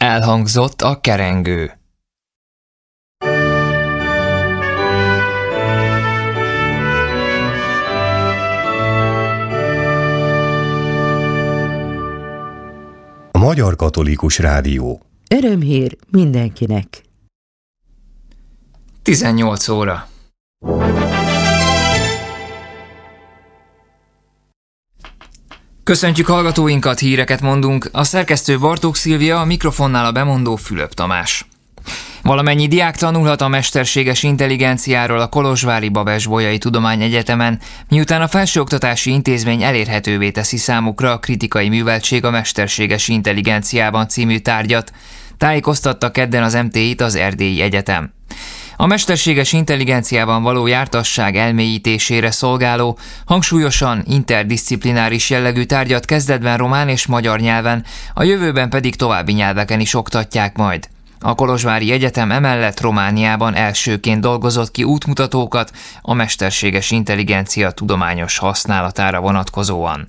Elhangzott a kerengő. A Magyar Katolikus Rádió. Örömhír mindenkinek. 18 óra. Köszöntjük hallgatóinkat, híreket mondunk. A szerkesztő Bartók Szilvia, a mikrofonnál a bemondó Fülöp Tamás. Valamennyi diák tanulhat a mesterséges intelligenciáról a Kolozsvári Babes-Bolyai Tudományegyetemen, miután a felsőoktatási intézmény elérhetővé teszi számukra a kritikai műveltség a mesterséges intelligenciában című tárgyat, tájékoztatta kedden az MTI-t az Erdélyi Egyetem. A mesterséges intelligenciában való jártasság elmélyítésére szolgáló, hangsúlyosan interdiszciplináris jellegű tárgyat kezdetben román és magyar nyelven, a jövőben pedig további nyelveken is oktatják majd. A Kolozsvári Egyetem emellett Romániában elsőként dolgozott ki útmutatókat a mesterséges intelligencia tudományos használatára vonatkozóan.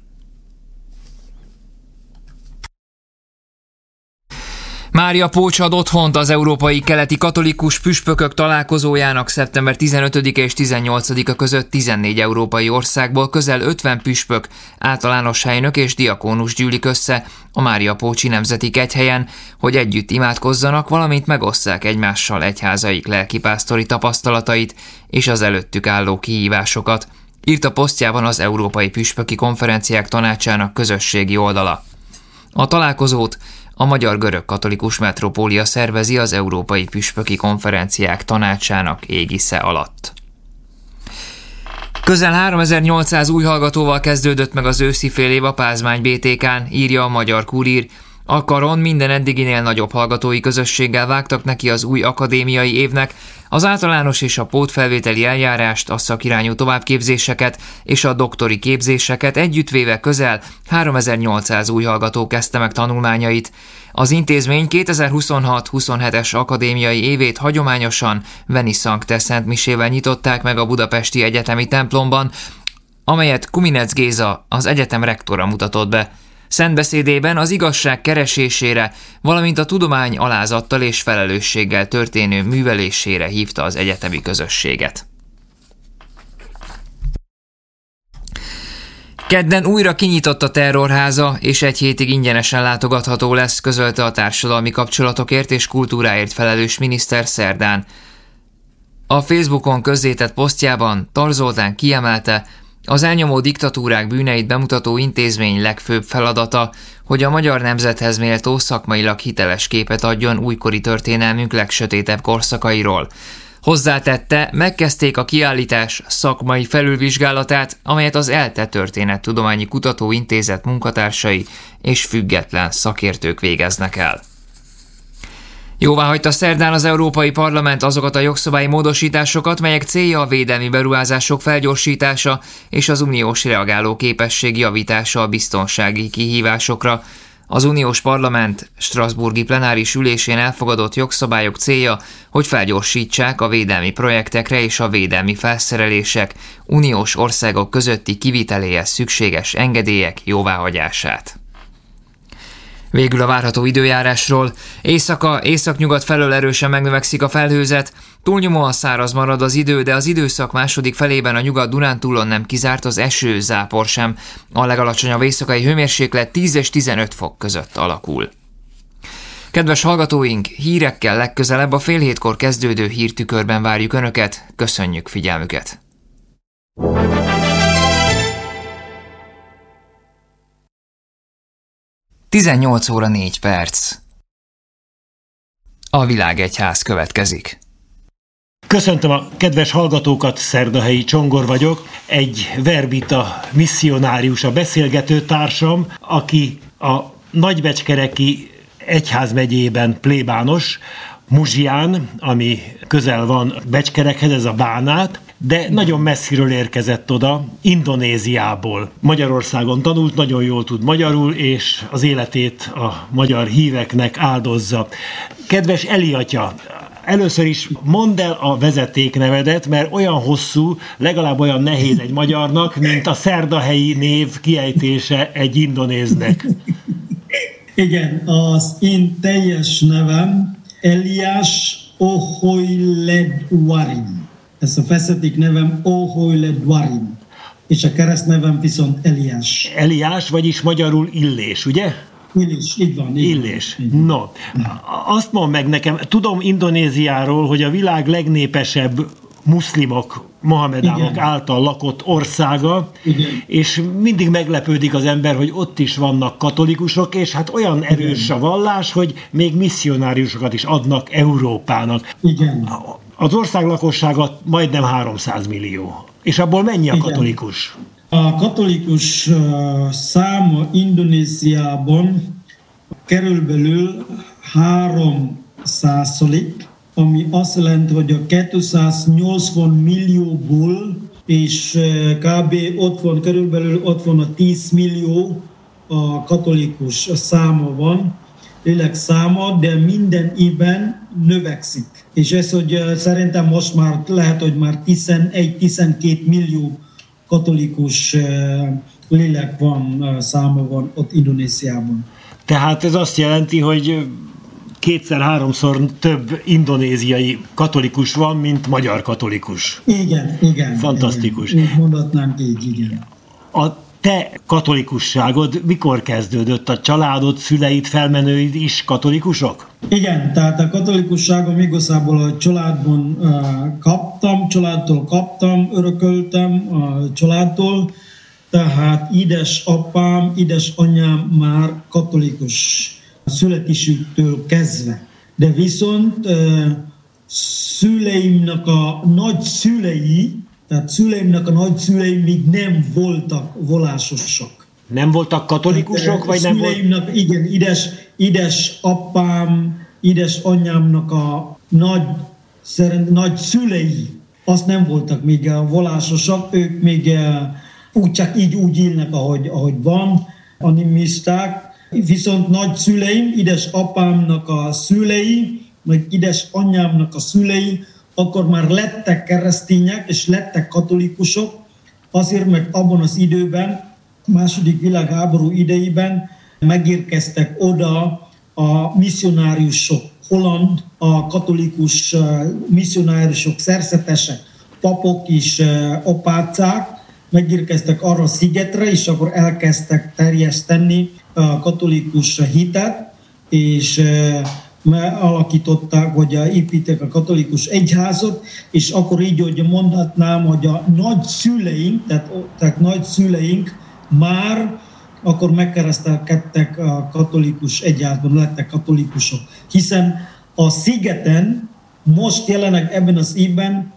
Mária Pócs ad otthont az Európai Keleti Katolikus Püspökök találkozójának szeptember 15 és 18-a között 14 európai országból közel 50 püspök, általános helynök és diakónus gyűlik össze a Mária Pócsi Nemzeti Kegyhelyen, hogy együtt imádkozzanak, valamint megosszák egymással egyházaik lelkipásztori tapasztalatait és az előttük álló kihívásokat, írt a posztjában az Európai Püspöki Konferenciák Tanácsának közösségi oldala. A találkozót a Magyar Görög Katolikus Metropólia szervezi az Európai Püspöki Konferenciák Tanácsának égisze alatt. Közel 3800 új hallgatóval kezdődött meg az őszi félév a Pázmány BTK-n, írja a Magyar Kurír. A karon minden eddiginél nagyobb hallgatói közösséggel vágtak neki az új akadémiai évnek, az általános és a pótfelvételi eljárást, a szakirányú továbbképzéseket és a doktori képzéseket együttvéve közel 3800 új hallgató kezdte meg tanulmányait. Az intézmény 2026-27-es akadémiai évét hagyományosan Veni Sancte szentmisével nyitották meg a budapesti egyetemi templomban, amelyet Kuminec Géza, az egyetem rektora mutatott be. Szentbeszédében az igazság keresésére, valamint a tudomány alázattal és felelősséggel történő művelésére hívta az egyetemi közösséget. Kedden újra kinyitott a terrorháza, és egy hétig ingyenesen látogatható lesz, közölte a társadalmi kapcsolatokért és kultúráért felelős miniszter szerdán. A Facebookon közzétett posztjában Tar Zoltán kiemelte, az elnyomó diktatúrák bűneit bemutató intézmény legfőbb feladata, hogy a magyar nemzethez méltó szakmailag hiteles képet adjon újkori történelmünk legsötétebb korszakairól. Hozzátette, megkezdték a kiállítás szakmai felülvizsgálatát, amelyet az ELTE Történettudományi Kutatóintézet munkatársai és független szakértők végeznek el. Jóváhagyta szerdán az Európai Parlament azokat a jogszabályi módosításokat, melyek célja a védelmi beruházások felgyorsítása és az uniós reagáló képesség javítása a biztonsági kihívásokra. Az uniós parlament strasbourgi plenáris ülésén elfogadott jogszabályok célja, hogy felgyorsítsák a védelmi projektekre és a védelmi felszerelések uniós országok közötti kiviteléhez szükséges engedélyek jóváhagyását. Végül a várható időjárásról. Északnyugat felől erősen megnövekszik a felhőzet, túlnyomóan száraz marad az idő, de az időszak második felében a Nyugat-Dunántúlon nem kizárt az eső, zápor sem. A legalacsonyabb éjszakai hőmérséklet 10 és 15 fok között alakul. Kedves hallgatóink, hírekkel legközelebb a fél hétkor kezdődő hírtükörben várjuk Önöket. Köszönjük figyelmüket! 18 óra 4 perc. A Világegyház következik. Köszöntöm a kedves hallgatókat, Szerdahelyi Csongor vagyok, egy verbita misszionárius, a beszélgető társam, aki a nagybecskereki egyházmegyében plébános, Muzsián, ami közel van Becskerekhez, ez a Bánát, de nagyon messziről érkezett oda, Indonéziából. Magyarországon tanult, nagyon jól tud magyarul, és az életét a magyar híveknek áldozza. Kedves Eli atya, először is mondd el a vezetéknevedet, mert olyan hosszú, legalább olyan nehéz egy magyarnak, mint a szerdahelyi név kiejtése egy indonéznek. Igen, az én teljes nevem Elias Ohoyledwarim. Ez a feszedék nevem Ohoyledwarim. És a keresztnevem viszont Elias. Eliás, vagyis magyarul Illés, ugye? Illés, így van. Illés. No, azt mondd meg nekem, tudom Indonéziáról, hogy a világ legnépesebb muszlimok, mohamedánok által lakott országa, és mindig meglepődik az ember, hogy ott is vannak katolikusok, és hát olyan erős a vallás, hogy még misszionáriusokat is adnak Európának. Igen. Az ország lakossága majdnem 300 millió. És abból mennyi a katolikus? A katolikus száma Indonéziában körülbelül 3%, ami azt jelenti, hogy a 280 millióból, és kb. Körülbelül ott van a 10 millió a katolikus száma van, lélekszáma, de minden évben növekszik. És ez, hogy szerintem most már lehet, hogy már 11-12 millió katolikus lélek van, száma van ott Indonéziában. Tehát ez azt jelenti, hogy 2-3-szor több indonéziai katolikus van, mint magyar katolikus. Igen. Fantasztikus. Igen. Mondhatnánk így, igen. A te katolikusságod mikor kezdődött? A családod, szüleid, felmenőid is katolikusok? Igen, tehát a katolikusságom igazából a családban családtól kaptam, örököltem a családtól, tehát édesapám, édesanyám már katolikus születésüktől kezdve. De viszont szüleimnek a nagyszülei, tehát szüleimnek a nagyszülei még nem voltak vallásosak. Nem voltak katolikusok, vagy nem voltak? Igen, édesapám, édesanyámnak a nagyszülei, azt nem voltak még vallásosak, ők még csak úgy élnek, ahogy van, animisták. Viszont nagyszüleim, édesapámnak a szülei, meg édesanyámnak a szülei, akkor már lettek keresztények, és lettek katolikusok, azért, mert abban az időben, második világháború idejében megérkeztek oda a misszionáriusok, holland, a katolikus misszionáriusok, szerzetesek, papok és apácák, megérkeztek arra a szigetre, és akkor elkezdtek terjeszteni a katolikus hitet, és alakították, vagy építettek a katolikus egyházat, és akkor így, hogy mondhatnám, hogy a nagyszüleink, tehát nagyszüleink már akkor megkeresztelkedtek a katolikus egyházban, lettek katolikusok. Hiszen a szigeten most jelenleg ebben az évben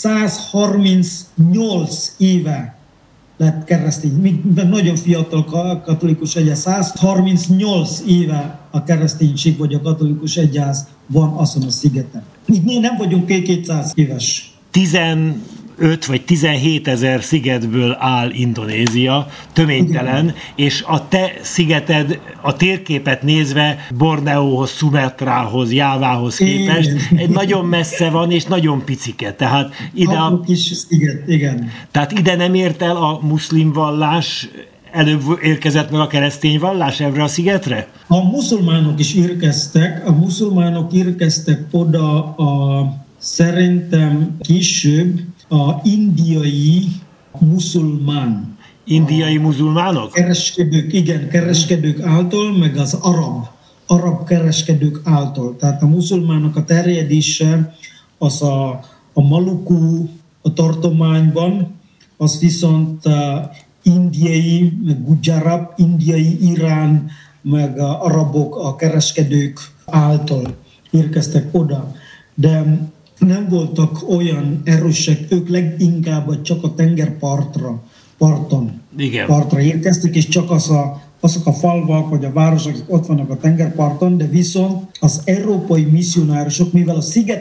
138 éve lett keresztény, nagyon fiatal katolikus egyház, 138 éve a kereszténység vagy a katolikus egyház van azon a szigeten. Mi nem vagyunk 200 éves. 15 vagy 17 ezer szigetből áll Indonézia, töménytelen, és a te szigeted a térképet nézve Borneóhoz, Szumatrához, Jávához képest egy nagyon messze van, és nagyon picike. Tehát ide kis sziget, igen. Tehát ide nem ért el a muszlim vallás, előbb érkezett meg a keresztény vallás erre a szigetre? A muszulmánok is érkeztek, oda szerintem később a indiai muzulmán. Indiai muzulmánok? Kereskedők által, meg az arab kereskedők által. Tehát a muszulmánok a terjedése az a Maluku a tartományban, az viszont indiai, meg Gujarat, indiai, Irán, meg a arabok, a kereskedők által érkeztek oda. De nem voltak olyan erősek, ők leginkább csak a tengerpartra érkeztek, és csak azok a falvak vagy a városok, akik ott vannak a tengerparton, de viszont az európai misszionárosok, mivel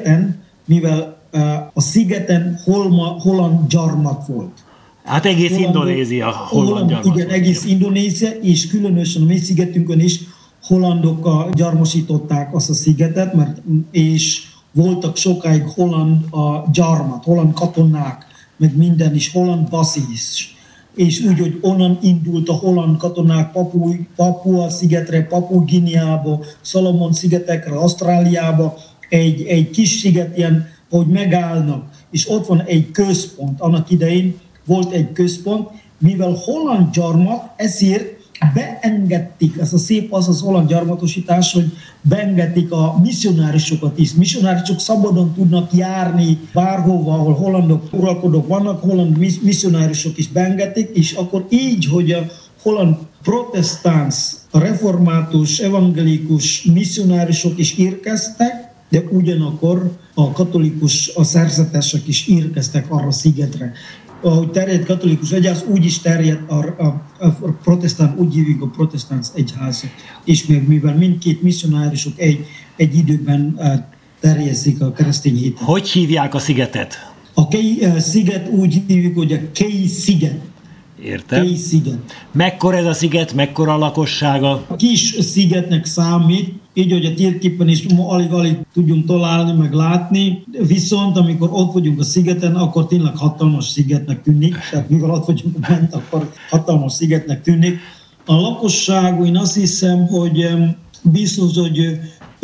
a szigeten holland gyarmat volt. Hát egész Indonézia holland gyarmat. Igen, egész Indonézia, és különösen a mi szigetünkön is hollandok gyarmosították azt a szigetet, és voltak sokáig holland gyarmat, holland katonák, meg minden is, holland baszi is. és úgy, hogy onnan indult a holland katonák Papua-szigetre, Papua-Guineába, Szalomon-szigetekre, Ausztráliába, egy kis sziget ilyen, hogy megállnak, és ott van egy központ. Annak idején volt egy központ, mivel holland gyarmat, ezért beengedték, ez a szép az holland gyarmatosítás, hogy beengedték a misszionárisokat is. Misszionárisok szabadon tudnak járni bárhova, ahol hollandok uralkodók vannak, holland misszionárisok is beengedték, és akkor így, hogy a holland protestáns, református, evangélikus misszionárisok is érkeztek, de ugyanakkor a katolikus, a szerzetesek is érkeztek arra a szigetre. Ahogy terjed katolikus egyház, úgy is terjed a protestáns, úgy hívjuk a protestáns egyházat. És mivel mindkét misszionárisok egy időben terjesztik a keresztény hitet. Hogy hívják a szigetet? A sziget úgy hívjuk, hogy a Kei-sziget. Értem. Kei-sziget. Mekkora ez a sziget, mekkora a lakossága? Kis szigetnek számít, így, hogy a térképen is alig-alig tudjunk találni, meg látni, viszont amikor ott vagyunk a szigeten, akkor tényleg hatalmas szigetnek tűnik, tehát mivel ott vagyunk bent, akkor hatalmas szigetnek tűnik. A lakosság, én azt hiszem, hogy biztos, hogy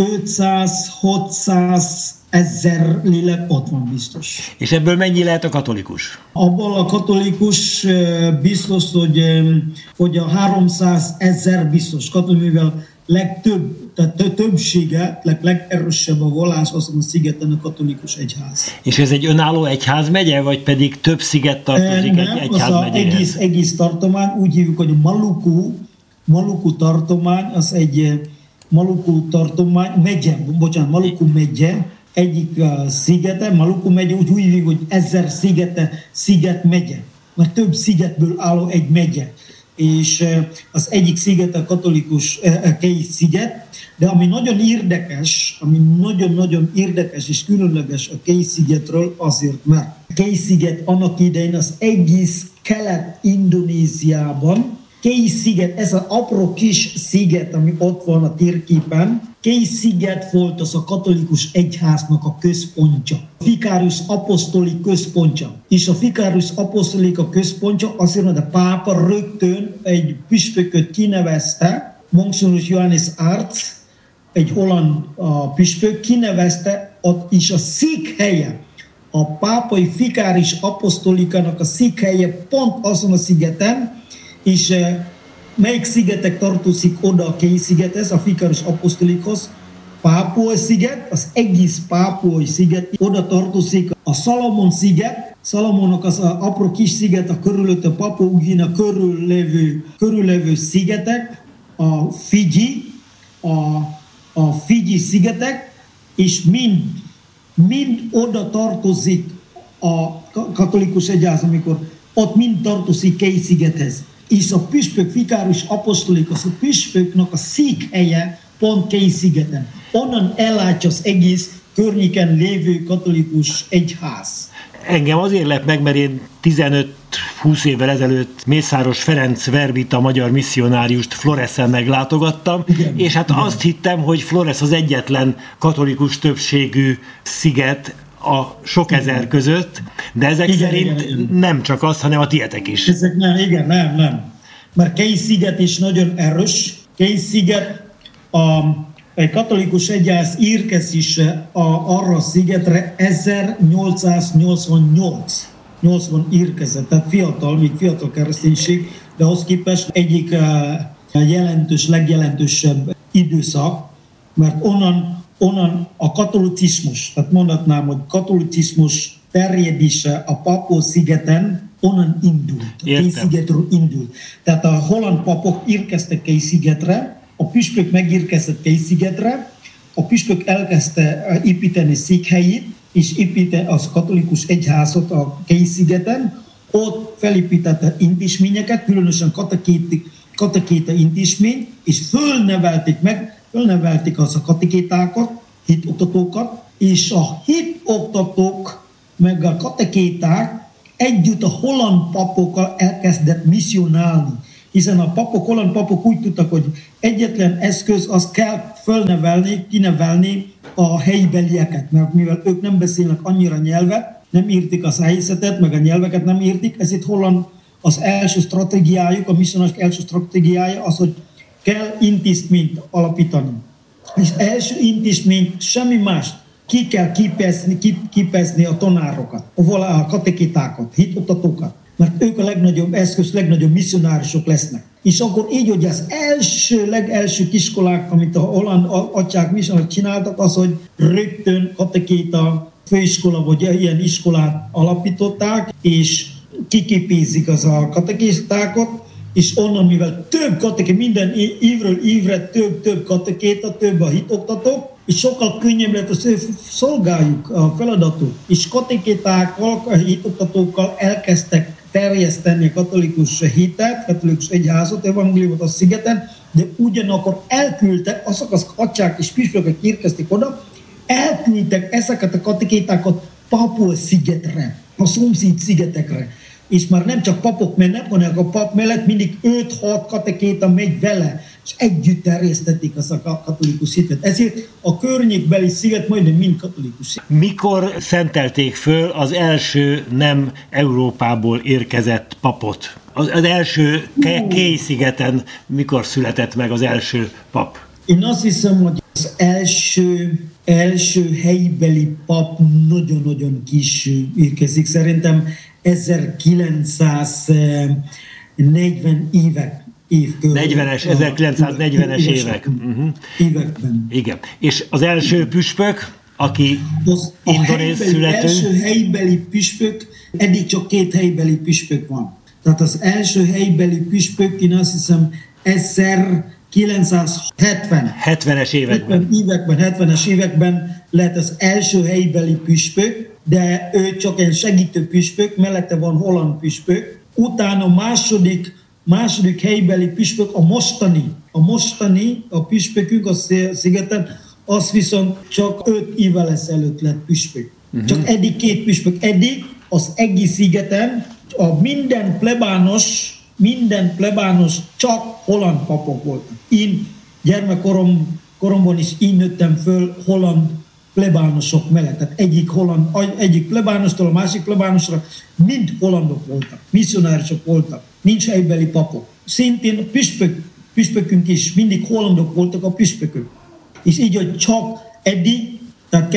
500-600 ezer lélek ott van biztos. És ebből mennyi lehet a katolikus? Abból a katolikus biztos, hogy a 300 ezer biztos katolikus, mivel legtöbb, tehát többsége, legerősebb a vallás azon a szigeten a katolikus egyház. És ez egy önálló egyházmegye, vagy pedig több sziget tartozik egy egyházmegyéhez? Az egész tartomány, úgy hívjuk, hogy Maluku tartomány, az egy Maluku tartomány, Maluku megye, egyik szigete, Maluku megye, úgy hívjuk, hogy 1000 sziget megye, mert több szigetből álló egy megye. És az egyik sziget a katolikus Kei-sziget, de ami nagyon érdekes és különleges a Kei-szigetről azért, mert Kei-sziget annak idején az egész Kelet-Indonéziában, Kei-sziget, ez az apró kis sziget, ami ott van a térképen, Kei-sziget volt az a katolikus egyháznak a központja. A Vicarius Apostoli központja. És a Vicarius Apostoli a központja azért, hogy a pápa rögtön egy püspököt kinevezte, Monsignor Johannes Arts, egy holland püspök kinevezte, ott is a székhelye, a pápai Vicarius Apostolikának a székhelye pont azon a szigeten, és melyik szigetek tartozik oda a Kei-szigethez, a Vicarius Apostolikhoz? Pápua-sziget, az egész Pápuai sziget, oda tartozik a Szalomon-sziget, Szalomonnak az apró kis sziget, a körülött a Papua-Guinea körüllévő szigetek, a Fiji szigetek, és mind oda tartozik a katolikus egyház, amikor ott mind tartozik Kei-szigethez. És a püspök, Vicarius Apostolik, az a püspöknek a székhelye pont Kei-szigeten. Onnan ellátja az egész környéken lévő katolikus egyház. Engem azért lep meg, mert én 15-20 évvel ezelőtt Mészáros Ferenc Verbita magyar misszionáriust Floresen meglátogattam, igen, és hát igen. Azt hittem, hogy Flores az egyetlen katolikus többségű sziget a sok ezer között, de ezek szerint nem csak az, hanem a tietek is. Ezek nem. Mert Kei-sziget is nagyon erős. Kei-sziget egy katolikus egyház érkezése arra a szigetre 1888. 80 érkezett, tehát még fiatal kereszténység, de ahhoz képest egyik legjelentősebb időszak, mert onnan a katolicizmus, tehát mondhatnám, hogy katolicizmus terjedése a Papua-szigeten onnan indult, a Kei-szigetről indult. Tehát a holland papok érkeztek Kei-szigetre, a püspök megérkezett Kei-szigetre, a püspök elkezdte építeni székhelyét, és építette az katolikus egyházat a Kei-szigeten, ott felépítette intézményeket, különösen katekéta intézményt, és fölnevelték az a katekétákat, hitoktatókat, és a hitoktatók meg a katekéták együtt a holland papokkal elkezdett misszionálni. Hiszen a holland papok úgy tudtak, hogy egyetlen eszköz, az kell kinevelni a helybelieket, mert mivel ők nem beszélnek annyira nyelvet, nem értik az helyzetet, meg a nyelveket nem értik, ezért a az első stratégiájuk, a misszionárok első stratégiája az, hogy kell intézményt alapítani. És első intézményt semmi más, ki kell képezni a tanárokat, a katekétákat, hitoktatókat, mert ők a legnagyobb eszköz, legnagyobb misszionárisok lesznek. És akkor így, hogy az legelső kiskolák, amit a holland atyák misszionárok csináltak, az, hogy rögtön katekéta főiskola vagy ilyen iskolát alapították, és kiképezik az a katekétákat, és onnan, mivel több katekéta, minden évről évre több katekéta, több a hitoktatók, és sokkal könnyebb lett az ő szolgáljuk a feladatot. És katekétákkal, a hitoktatókkal elkezdtek terjeszteni a katolikus hitet, katolikus egyházat, evangéliumot a szigeten, de ugyanakkor elküldtek, azok az atyák és püspökök érkeztek oda, elküldtek ezeket a katekétákat Papua-szigetre, a szomszéd szigetekre. És már nem csak papok mennek, hanem a pap mellett mindig 5-6 katekéta megy vele, és együtt terjesztették az a katolikus hitet. Ezért a környékbeli sziget majdnem mind katolikus sziget. Mikor szentelték föl az első nem Európából érkezett papot? Az első Key-szigeten mikor született meg az első pap? Én azt hiszem, hogy az első helybeli pap nagyon-nagyon kis érkezik. Szerintem 1940 évek. 1940-es évek. Években. Igen. És az első püspök, aki indonéz születő? Az első helybeli püspök, eddig csak 2 helybeli püspök van. Tehát az első helybeli püspök, én azt hiszem 1970-es években. 70-es években lett az első helybeli püspök, de ő csak egy segítő püspök, mellette van holland püspök. Utána a második helybeli püspök, a püspökünk a szigeten, az viszont csak 5 évvel ezelőtt lett püspök. Csak eddig 2 püspök. Eddig az egész szigeten minden plebános csak holland papok voltak. Én gyermekkoromban is én nőttem föl holland plebánosok mellett. Tehát egyik plebánostól a másik plebánosra mind hollandok voltak, misszionárisok voltak, nincs helybeli papok. Szintén püspökünk is mindig hollandok voltak a püspökök. És így, hogy csak eddig, tehát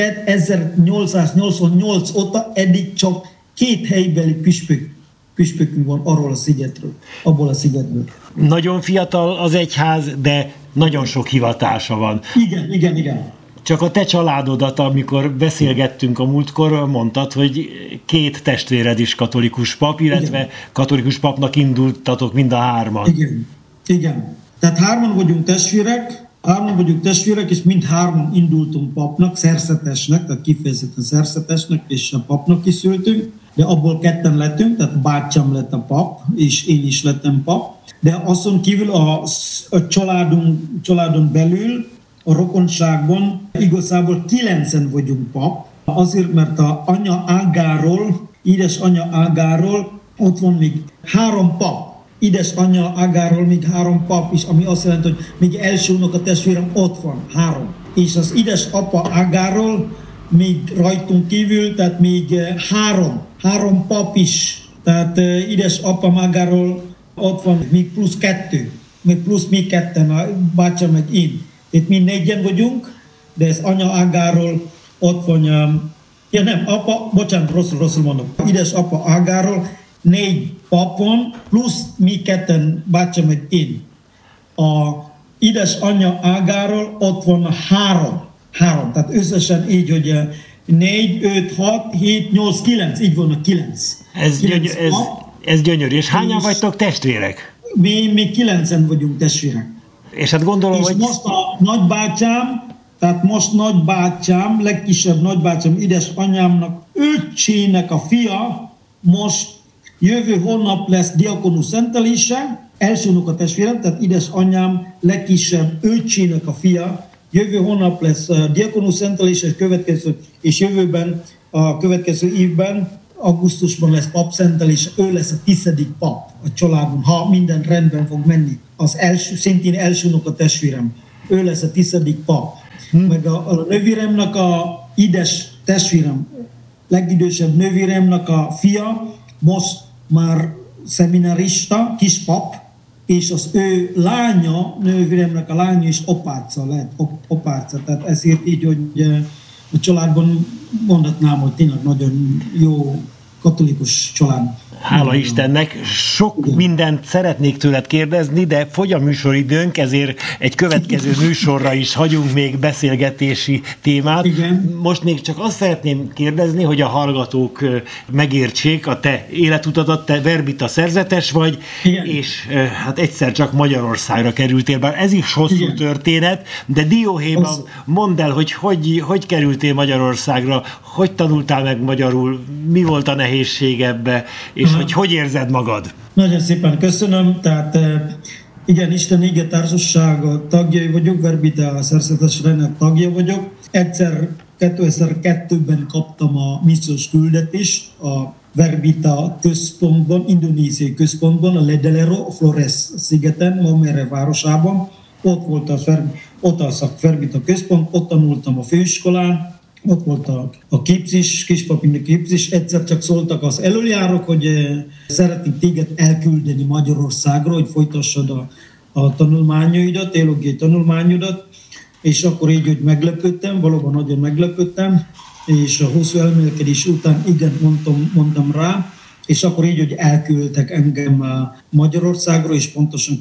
1888 óta eddig csak 2 helybeli püspökünk van arról a szigetről, abból a szigetből. Nagyon fiatal az egyház, de nagyon sok hivatása van. Igen. Csak a te családodat, amikor beszélgettünk a múltkor, mondtad, hogy 2 testvéred is katolikus pap, illetve igen. Katolikus papnak indultatok mind a 3-an. Igen. Tehát 3-an vagyunk testvérek, és mind 3-an indultunk papnak, szerzetesnek, tehát kifejezetten szerzetesnek, és a papnak is szültünk, de abból 2 lettünk, tehát bátyám lett a pap, és én is lettem pap. De azon kívül a családon belül, a rokonságban igazából 9-en vagyunk pap, azért, mert a édesanyja ágáról ott van még 3 pap. Édesanyja ágáról még 3 pap is, ami azt jelenti, hogy még első unokatestvérem ott van, 3. És az édesapa ágáról még rajtunk kívül, tehát még 3 pap is. Tehát édesapa ágáról ott van még plusz 2, még 2, a bátyám meg én. Itt mi 4-en vagyunk, de ez anya ágáról ott van, rosszul mondom. Édesapa ágáról 4 papon, plusz mi 2, bátyám meg én. A édesanyja ágáról ott van 3. Tehát összesen így, hogy 4, 5, 6, 7, 8, 9, így van a 9. Ez gyönyörű. És hányan vagytok testvérek? Mi 9-en vagyunk testvérek. És hát gondolom, és hogy... most a nagybátyám, legkisebb nagybátyám, édesanyámnak öccsének a fia, most jövő hónap lesz diakonus szentelése, első unokatestvérem, tehát édesanyám legkisebb öccsének a fia, jövő hónap lesz diakonus szentelése, és jövőben, a következő évben, augusztusban lesz papszentelés, ő lesz a 10. pap a családon, ha minden rendben fog menni. Szintén első unokatestvérem, ő lesz a 10. pap. Meg a nővéremnek a testvérem, legidősebb nővéremnek a fia, most már szeminarista, kispap, és az ő lánya, nővéremnek a lánya is apáca lett, apáca. Tehát ezért így, hogy a családban mondhatnám, hogy tényleg nagyon jó katolikus család. Hála Istennek, sok mindent szeretnék tőled kérdezni, de fogy a műsoridőnk, ezért egy következő műsorra is hagyunk még beszélgetési témát. Igen. Most még csak azt szeretném kérdezni, hogy a hallgatók megértsék a te életutadat, te verbita szerzetes vagy, igen, és hát egyszer csak Magyarországra kerültél, bár ez is hosszú igen, történet, de dióhéjban mondd el, hogy kerültél Magyarországra, hogy tanultál meg magyarul, mi volt a nehézség ebbe, és hogy érzed magad? Nagyon szépen köszönöm. Tehát igen, Isten Ige Társaság tagjai vagyok, verbita szerzetes rendnek tagja vagyok. Egyszer 2002-ben kaptam a missziós küldetést a verbita központban, indonéziai központban, a Ledellero, Flores szigeten, Momere városában. Ott volt a verbita központ, ott tanultam a főiskolán. Ott volt a képzés, kispapini képzés, egyszer csak szóltak az elöljárók, hogy szeretnék téged elküldeni Magyarországra, hogy folytassad a tanulmányaidat, teológiai tanulmányodat, és akkor így, hogy meglepődtem, valóban nagyon meglepődtem, és a hosszú elmélkedés után igen mondtam rá, és akkor így, hogy elküldtek engem Magyarországra, és pontosan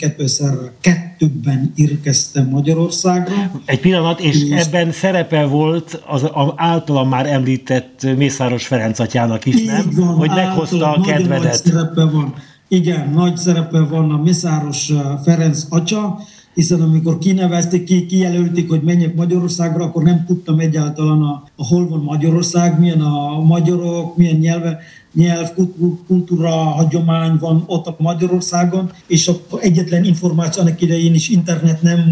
2002-ben érkeztem Magyarországra. Egy pillanat, és ebben szerepe volt az általam már említett Mészáros Ferenc atyának is, nem? Van, hogy meghozta a kedvedet. Nagy szerepe van. Igen, nagy szerepe van a Mészáros Ferenc atya, hiszen amikor kinevezték, kijelölték, hogy menjek Magyarországra, akkor nem tudtam egyáltalán, hol van Magyarország, milyen a magyarok, milyen nyelv, kultúra, hagyomány van ott a Magyarországon, és akkor egyetlen információ, annak idején is internet nem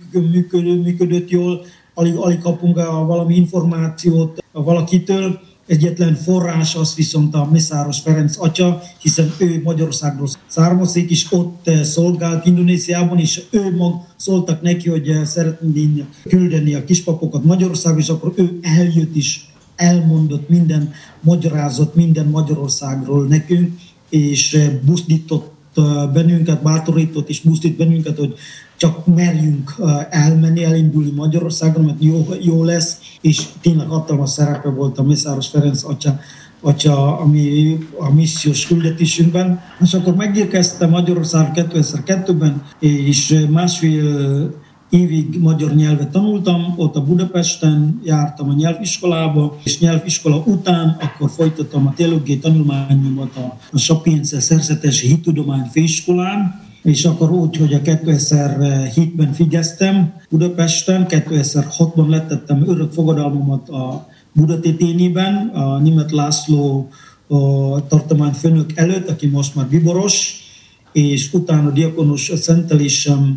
működött jól, alig kapunk valami információt valakitől. Egyetlen forrás az viszont a Mészáros Ferenc atya, hiszen ő Magyarországról származik, és ott szolgált Indonéziában, és ő szóltak neki, hogy szeretnénk küldeni a kispapokat Magyarországra, és akkor ő eljött is, elmondott minden magyarázat, minden Magyarországról nekünk, és buzdított bennünket, bátorított és buzdít bennünket, hogy csak merjünk elindulni Magyarországon, mert jó lesz, és tényleg hatalmas szerepe volt a Mészáros Ferenc atya ami a missziós küldetésünkben. És akkor megérkeztem Magyarországra 2002-ben, és másfél évig magyar nyelvet tanultam, ott a Budapesten jártam a nyelviskolába, és nyelviskola után akkor folytattam a teológiai tanulmányomat a Sapienza Szerzetes Hittudomány Főiskolán, és akkor úgy, hogy a 2007-ben végeztem Budapesten, 2006-ban lettettem örök fogadalmamat a Budatétényiben, a Németh László tartományfőnök előtt, aki most már biboros, és utána diakonus szentelésem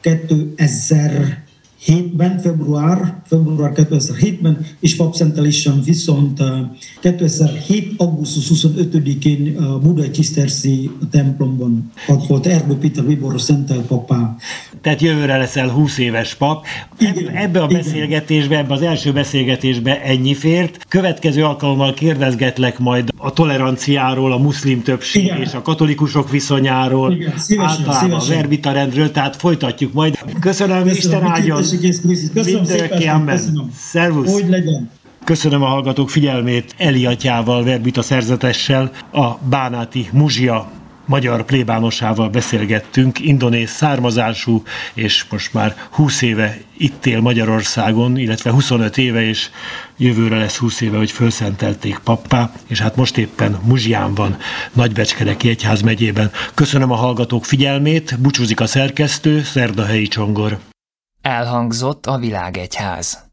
2007-ben, február 2007-ben, és papszentelésem viszont 2007. augusztus 25-én a Budai Ciszterci templomban. Ott volt Erdő Péter Bíboros szentelt papá. Tehát jövőre leszel 20 éves pap. Ebbe a beszélgetésbe, ebbe az első beszélgetésbe ennyi fért. Következő alkalommal kérdezgetlek majd a toleranciáról, a muszlim többség igen, és a katolikusok viszonyáról, általában a verbita rendről, tehát folytatjuk majd. Köszönöm, Isten áldjon! Mindörökké, amen. Szervusz! Hogy legyen! Köszönöm a hallgatók figyelmét. Eli atyával, verbita szerzetessel, a bánáti Muzsia magyar plébánosával beszélgettünk, indonéz származású, és most már 20 éve itt él Magyarországon, illetve 25 éve, és jövőre lesz 20 éve, hogy fölszentelték pappá, és hát most éppen Muzsián van, Nagybecskereki egyházmegyében. Köszönöm a hallgatók figyelmét, búcsúzik a szerkesztő, Szerdahelyi Csongor. Elhangzott a Világegyház.